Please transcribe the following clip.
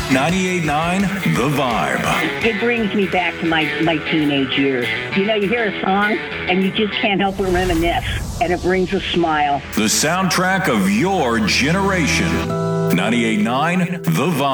98.9 The Vibe. It brings me back to my teenage years. You know, you hear a song and you just can't help but reminisce, and it brings a smile. The soundtrack of your generation. 98.9 The Vibe.